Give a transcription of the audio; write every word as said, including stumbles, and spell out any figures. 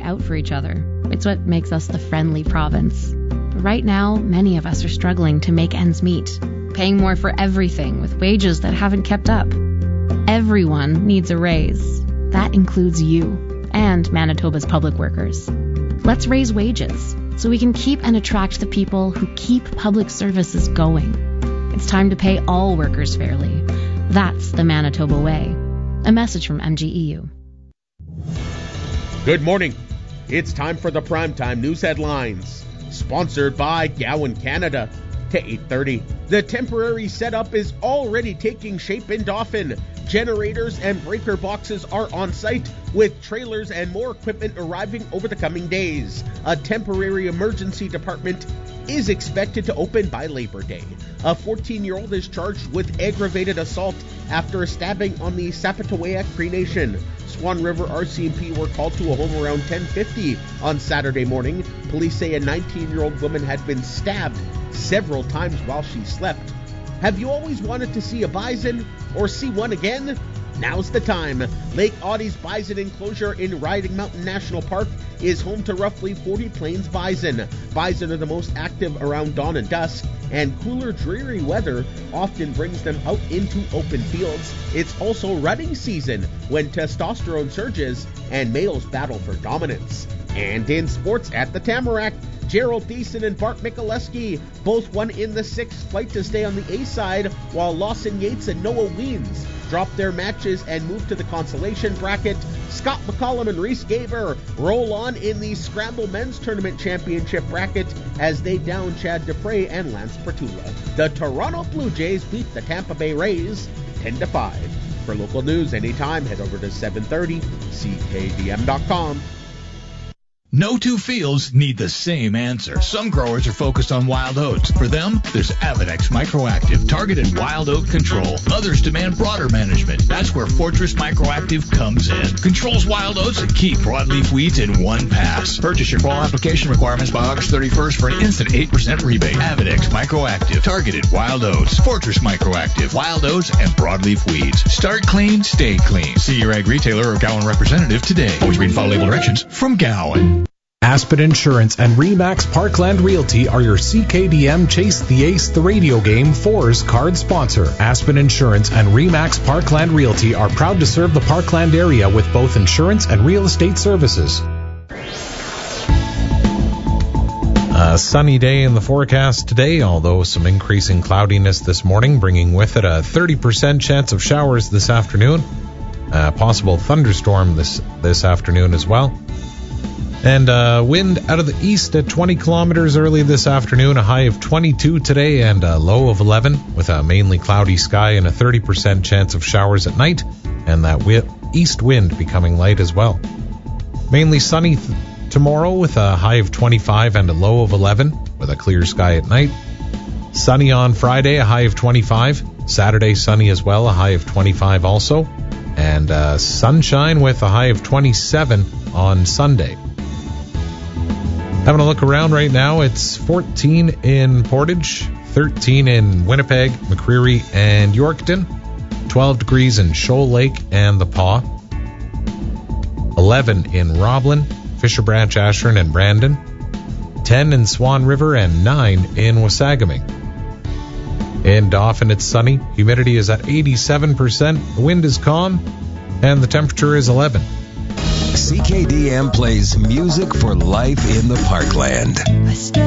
out for each other. It's what makes us the friendly province. But right now, many of us are struggling to make ends meet, paying more for everything with wages that haven't kept up. Everyone needs a raise. That includes you and Manitoba's public workers. Let's raise wages so we can keep and attract the people who keep public services going. It's time to pay all workers fairly. That's the Manitoba way. A message from M G E U. Good morning. It's time for the Primetime News Headlines, sponsored by Gowan Canada. To eight thirty. The temporary setup is already taking shape in Dauphin. Generators and breaker boxes are on site, with trailers and more equipment arriving over the coming days. A temporary emergency department is expected to open by Labor Day. A fourteen-year-old is charged with aggravated assault after a stabbing on the Sapatawayak Cree Nation. Swan River R C M P were called to a home around ten fifty on Saturday morning. Police say a nineteen-year-old woman had been stabbed several times while she slept. Have you always wanted to see a bison or see one again? Now's the time. Lake Audie's Bison Enclosure in Riding Mountain National Park is home to roughly forty plains bison. Bison are the most active around dawn and dusk, and cooler, dreary weather often brings them out into open fields. It's also rutting season, when testosterone surges and males battle for dominance. And in sports at the Tamarack, Gerald Thiessen and Bart Mikuleski both won in the sixth fight to stay on the A side, while Lawson Yates and Noah Weens dropped their matches and moved to the consolation bracket. Scott McCollum and Reese Gaber roll on in the Scramble Men's Tournament Championship bracket as they down Chad Dupre and Lance Pertula. The Toronto Blue Jays beat the Tampa Bay Rays ten to five. For local news anytime, head over to seven thirty C K D M dot com. No two fields need the same answer. Some growers are focused on wild oats. For them, there's Avedex Microactive, targeted wild oat control. Others demand broader management. That's where Fortress Microactive comes in. Controls wild oats and key broadleaf weeds in one pass. Purchase your fall application requirements by August thirty-first for an instant eight percent rebate. Avedex Microactive, targeted wild oats. Fortress Microactive, wild oats and broadleaf weeds. Start clean, stay clean. See your ag retailer or Gowan representative today. Always read and follow label directions from Gowan. Aspen Insurance and Remax Parkland Realty are your C K D M Chase the Ace the radio game fours card sponsor. Aspen Insurance and Remax Parkland Realty are proud to serve the Parkland area with both insurance and real estate services. A sunny day in the forecast today, although some increasing cloudiness this morning, bringing with it a thirty percent chance of showers this afternoon. A possible thunderstorm this, this afternoon as well. And uh, wind out of the east at twenty kilometers early this afternoon, a high of twenty-two today and a low of eleven, with a mainly cloudy sky and a thirty percent chance of showers at night, and that wi- east wind becoming light as well. Mainly sunny th- tomorrow with a high of twenty-five and a low of eleven, with a clear sky at night. Sunny on Friday, a high of twenty-five. Saturday sunny as well, a high of twenty-five also. And uh, sunshine with a high of twenty-seven on Sunday. Having a look around right now, it's fourteen in Portage, thirteen in Winnipeg, McCreary, and Yorkton, twelve degrees in Shoal Lake and the Paw, eleven in Roblin, Fisher Branch, Ashern, and Brandon, ten in Swan River, and nine in Wasagaming. In Dauphin, it's sunny, humidity is at eighty-seven percent, the wind is calm, and the temperature is eleven. C K D M plays music for life in the Parkland.